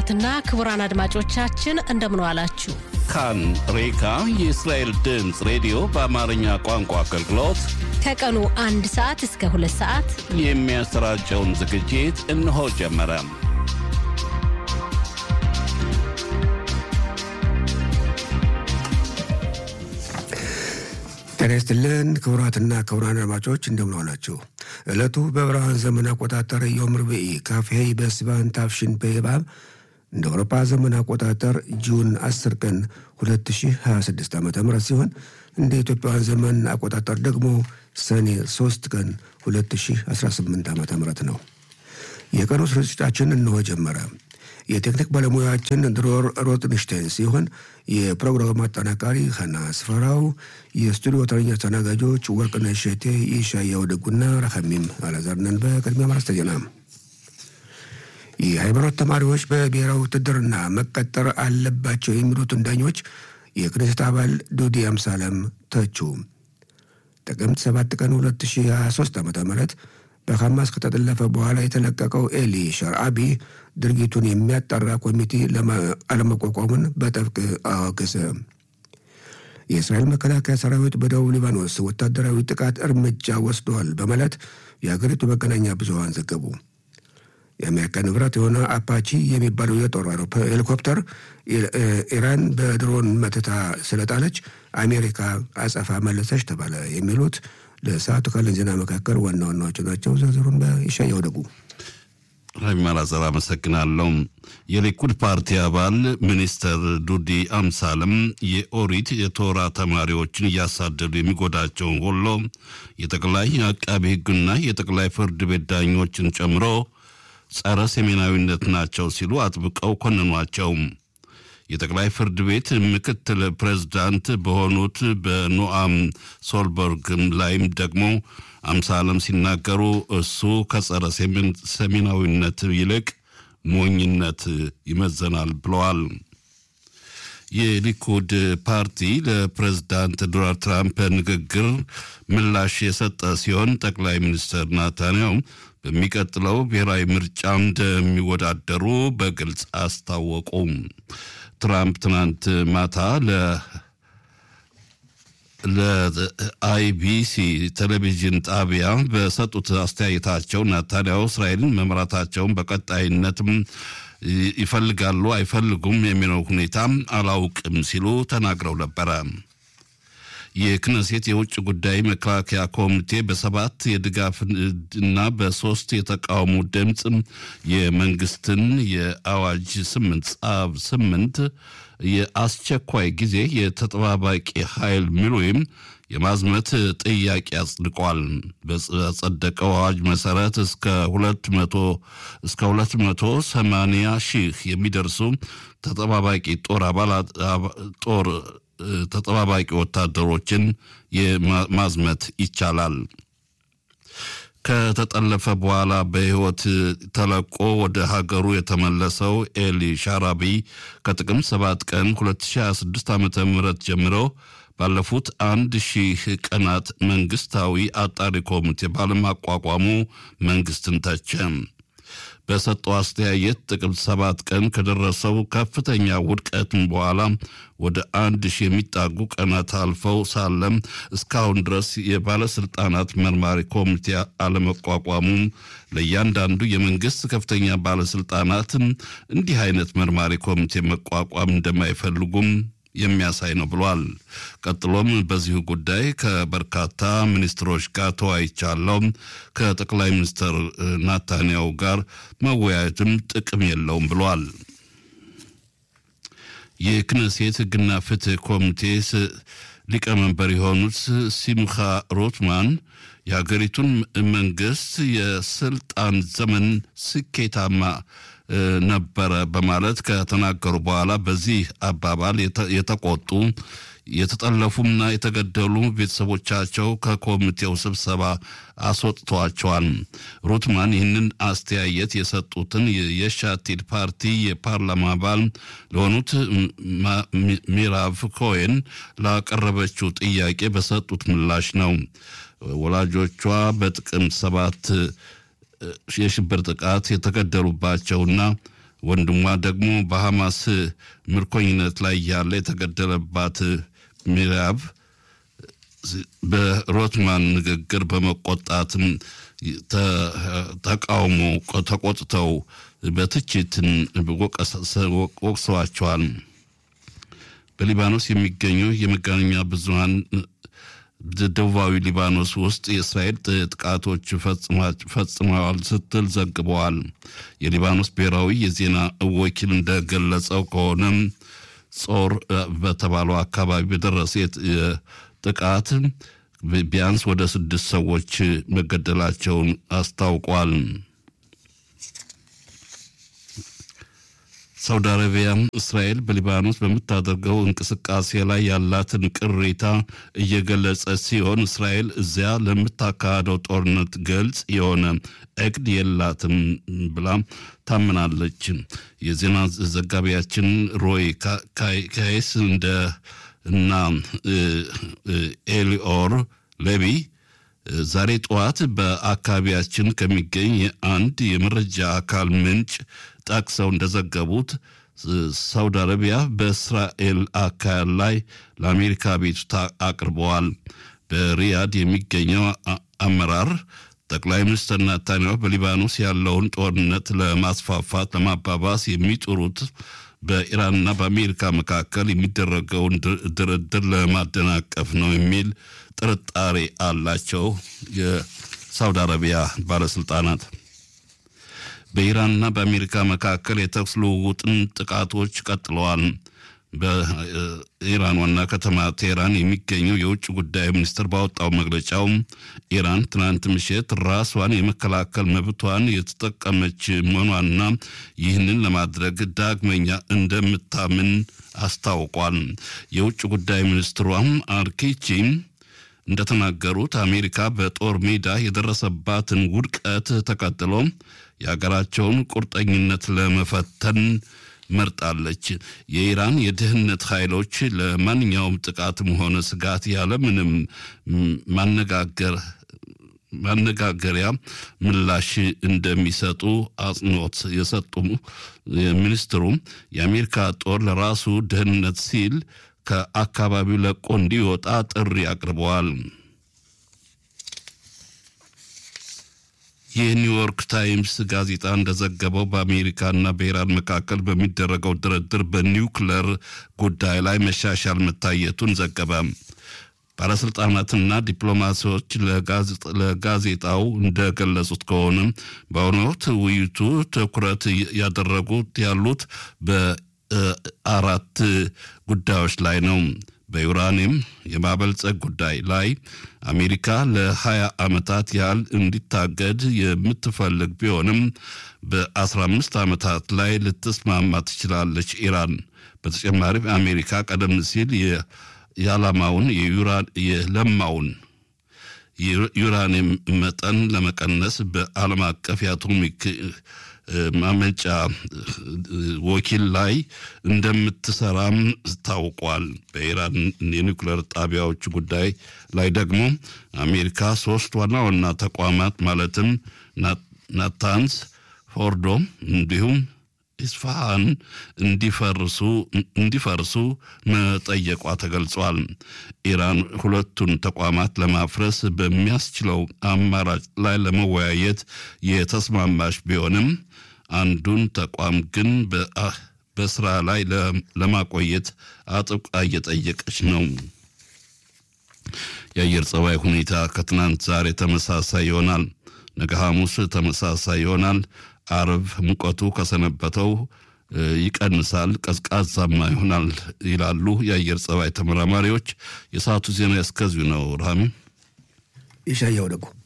ክቡራትና ክቡራን አድማጮቻችን እንደምን ዋላችሁ። ካን ሬካ የእስራኤል ድምፅ ሬዲዮ በአማርኛ ቋንቋ አገልግሎት ከቀኑ 1 ሰዓት እስከ 2 ሰዓት የሚያሰራጨውን ዝግጅት እነሆ ጀመረ። ጤና ይስጥልን ክቡራትና ክቡራን አድማጮች እንደምን ዋላችሁ። ዕለቱ በዕብራውያን ዘመን አቆጣጠር ዮም ረቡዕ ካፍ በሲቫን ታፍሺን በባብ እንደ አውሮፓ ዘመን አቆጣጠር ጁን 10 ቀን 2026 ዓ.ም ሲሆን እንደ ኢትዮጵያውያን ዘመን አቆጣጠር ደግሞ ሰኔ 3 ቀን 2018 ዓ.ም ነው። የቀኑ ስርጭታችን እነሆ ጀመረ። የቴክኒክ ባለሙያችን ድሮር ሮትንሽታይን ሲሆን የፕሮግራም አጠናቃሪ ሀና ስፈራው፣ የስቱዲዮ ተረኛ አስተናጋጆች ወርቅነሽ እሸቴ፣ ኢሻያው ደጉና ረሐሚም አላዛርነን። በቅድሚያ ማርስተ ዜና። የሃይማኖት ተማሪዎች በብሔራዊ ውትድርና መቀጠር አለባቸው የሚሉትን ዳኞች የክኔሴት አባል ዱዲ አምሳለም ተቹ። ጥቅምት 7 ቀን 2023 ዓ.ም በሐማስ ከተጠለፈ በኋላ የተለቀቀው ኤሊ ሸርአቢ ድርጊቱን የሚያጣራ ኮሚቴ አለመቋቋሙን በጥብቅ አወገዘ። የእስራኤል መከላከያ ሰራዊት በደቡብ ሊባኖስ ወታደራዊ ጥቃት እርምጃ ወስደዋል በማለት የሀገሪቱ መገናኛ ብዙሃን ዘገቡ። የአሜሪካ ንብረት የሆነ አፓቺ የሚባለው የጦር ሄሊኮፕተር ኢራን በድሮን መትታ ስለጣለች አሜሪካ አጸፋ መለሰች ተባለ። የሚሉት ለሰዓቱ ካለን ዜና መካከል ዋና ዋናዎቹ ናቸው። ዝርዝሩን በኢሻያው ደጉ። ራይማራዘራ አመሰግናለሁ። የሊኩድ ፓርቲ አባል ሚኒስተር ዱዲ አምሳለም የኦሪት የቶራ ተማሪዎችን እያሳደዱ የሚጎዳቸውን ሁሉ የጠቅላይ አቃቢ ሕግና የጠቅላይ ፍርድ ቤት ዳኞችን ጨምሮ ጸረ ሰሜናዊነት ናቸው ሲሉ አጥብቀው ኮንኗቸው። የጠቅላይ ፍርድ ቤት ምክትል ፕሬዝዳንት በሆኑት በኖአም ሶልበርግ ላይም ደግሞ አምሳለም ሲናገሩ እሱ ከጸረ ሰሜናዊነት ይልቅ ሞኝነት ይመዘናል ብለዋል። የሊኩድ ፓርቲ ለፕሬዝዳንት ዶናልድ ትራምፕ ንግግር ምላሽ የሰጠ ሲሆን ጠቅላይ ሚኒስትር ናታንያሁ በሚቀጥለው ብሔራዊ ምርጫ እንደሚወዳደሩ በግልጽ አስታወቁ። ትራምፕ ትናንት ማታ ለአይቢሲ ቴሌቪዥን ጣቢያ በሰጡት አስተያየታቸው ናታንያሁ እስራኤልን መምራታቸውን በቀጣይነትም ይፈልጋሉ አይፈልጉም የሚለው ሁኔታ አላውቅም ሲሉ ተናግረው ነበረ። የክነሴት የውጭ ጉዳይ መከላከያ ኮሚቴ በ7 የድጋፍ እና በ3 የተቃውሞ ድምፅ የመንግስትን የአዋጅ 8 የአስቸኳይ ጊዜ የተጠባባቂ ኃይል ሚሊዮን የማዝመት ጥያቄ አጽድቋል። በጸደቀው አዋጅ መሰረት እስከ 280 ሺህ የሚደርሱ ተጠባባቂ ጦር ተጠባባቂ ወታደሮችን የማዝመት ይቻላል። ከተጠለፈ በኋላ በህይወት ተለቆ ወደ ሀገሩ የተመለሰው ኤሊ ሻራቢ ከጥቅምት 7 ቀን 2026 ዓ.ም ጀምሮ ባለፉት 1000 ቀናት መንግስታዊ አጣሪ ኮሚቴ ባለማቋቋሙ መንግስትን ተቸ። በሰጠው አስተያየት ጥቅምት 7 ቀን ከደረሰው ከፍተኛ ውድቀትን በኋላ ወደ 1000 የሚጣጉ ቀናት አልፈው ሳለም እስካሁን ድረስ የባለስልጣናት መርማሪ ኮሚቴ አለመቋቋሙ ለእያንዳንዱ የመንግስት ከፍተኛ ባለስልጣናት እንዲህ አይነት መርማሪ ኮሚቴ መቋቋም እንደማይፈልጉም የሚያሳይ ነው ብሏል። ቀጥሎም በዚሁ ጉዳይ ከበርካታ ሚኒስትሮች ጋር ተወያይቻለሁ። ከጠቅላይ ሚኒስትር ናታንያሁ ጋር መወያየትም ጥቅም የለውም ብሏል። የክነሴት ሕግና ፍትህ ኮሚቴ ሊቀመንበር የሆኑት ሲምኻ ሮትማን የሀገሪቱን መንግስት የስልጣን ዘመን ስኬታማ ነበረ በማለት ከተናገሩ በኋላ በዚህ አባባል የተቆጡ የተጠለፉና የተገደሉ ቤተሰቦቻቸው ከኮሚቴው ስብሰባ አስወጥተዋቸዋል። ሩትማን ይህንን አስተያየት የሰጡትን የሻቲድ ፓርቲ የፓርላማ አባል ለሆኑት ሚራቭ ኮሄን ላቀረበችው ጥያቄ በሰጡት ምላሽ ነው። ወላጆቿ በጥቅምት 7 የሽብር ጥቃት የተገደሉባቸውና ወንድሟ ደግሞ በሐማስ ምርኮኝነት ላይ ያለ የተገደለባት ሚራብ በሮትማን ንግግር በመቆጣትም ተቃውሞ ተቆጥተው በትችትን ወቅሰዋቸዋል። በሊባኖስ የሚገኙ የመገናኛ ብዙሃን ደቡባዊ ሊባኖስ ውስጥ የእስራኤል ጥቃቶች ፈጽመዋል ስትል ዘግበዋል። የሊባኖስ ብሔራዊ የዜና ወኪል እንደገለጸው ከሆነም ጾር በተባለው አካባቢ በደረሰ ጥቃት ቢያንስ ወደ 6 ሰዎች መገደላቸውን አስታውቋል። ሳውዲ አረቢያ እስራኤል በሊባኖስ በምታደርገው እንቅስቃሴ ላይ ያላትን ቅሬታ እየገለጸች ሲሆን እስራኤል እዚያ ለምታካሄደው ጦርነት ግልጽ የሆነ እቅድ የላትም ብላ ታምናለች። የዜና ዘጋቢያችን ሮይ ካይስ እና ኤሊኦር ሌቢ ዛሬ ጠዋት በአካባቢያችን ከሚገኝ አንድ የመረጃ አካል ምንጭ ጠቅሰው እንደዘገቡት ሳውዲ አረቢያ በእስራኤል አካል ላይ ለአሜሪካ ቤቱታ አቅርበዋል። በሪያድ የሚገኘው አመራር ጠቅላይ ሚኒስትር ናታንያሁ በሊባኖስ ያለውን ጦርነት ለማስፋፋት ለማባባስ የሚጥሩት በኢራንና በአሜሪካ መካከል የሚደረገውን ድርድር ለማደናቀፍ ነው የሚል ጥርጣሬ አላቸው የሳውዲ አረቢያ ባለስልጣናት። በኢራንና በአሜሪካ መካከል የተኩስ ልውውጥን ጥቃቶች ቀጥለዋል። በኢራን ዋና ከተማ ቴህራን የሚገኘው የውጭ ጉዳይ ሚኒስትር ባወጣው መግለጫው ኢራን ትናንት ምሽት ራሷን የመከላከል መብቷን የተጠቀመች መሆኗንና ይህንን ለማድረግ ዳግመኛ እንደምታምን አስታውቋል። የውጭ ጉዳይ ሚኒስትሯም አርኪቺ እንደተናገሩት አሜሪካ በጦር ሜዳ የደረሰባትን ውድቀት ተከትሎ የሀገራቸውን ቁርጠኝነት ለመፈተን መርጣለች። የኢራን የደህንነት ኃይሎች ለማንኛውም ጥቃትም ሆነ ስጋት ያለምንም ማነጋገሪያ ምላሽ እንደሚሰጡ አጽንኦት የሰጡ ሚኒስትሩ የአሜሪካ ጦር ለራሱ ደህንነት ሲል ከአካባቢው ለቆ እንዲወጣ ጥሪ አቅርበዋል። የኒውዮርክ ታይምስ ጋዜጣ እንደዘገበው በአሜሪካና በኢራን መካከል በሚደረገው ድርድር በኒውክሌር ጉዳይ ላይ መሻሻል መታየቱን ዘገበ። ባለስልጣናትና ዲፕሎማሲዎች ለጋዜጣው እንደገለጹት ከሆነ በአሁኑ ወቅት ውይይቱ ትኩረት ያሉት በ4 ጉዳዮች ላይ ነው። በዩራኒየም የማበልጸግ ጉዳይ ላይ አሜሪካ ለ20 ዓመታት ያህል እንዲታገድ የምትፈልግ ቢሆንም በ15 ዓመታት ላይ ልትስማማ ትችላለች ኢራን። በተጨማሪም አሜሪካ ቀደም ሲል የዓላማውን የለማውን ዩራኒየም መጠን ለመቀነስ በዓለም አቀፍ የአቶሚክ ማመንጫ ወኪል ላይ እንደምትሰራም ታውቋል። በኢራን የኒውክሌር ጣቢያዎች ጉዳይ ላይ ደግሞ አሜሪካ 3 ዋና ተቋማት ማለትም ናታንስ፣ ፎርዶ እንዲሁም ኢስፋሃን እንዲፈርሱ መጠየቋ ተገልጿል። ኢራን ሁለቱን ተቋማት ለማፍረስ በሚያስችለው አማራጭ ላይ ለመወያየት የተስማማች ቢሆንም አንዱን ተቋም ግን በስራ ላይ ለማቆየት አጥብቃ እየጠየቀች ነው። የአየር ጸባይ ሁኔታ ከትናንት ዛሬ ተመሳሳይ ይሆናል። ነገ ሐሙስ ተመሳሳይ ይሆናል። አርብ ሙቀቱ ከሰነበተው ይቀንሳል፣ ቀዝቃዛማ ይሆናል ይላሉ የአየር ጸባይ ተመራማሪዎች። የሰዓቱ ዜና እስከዚሁ ነው። ራሚ ይሻያው ደግሞ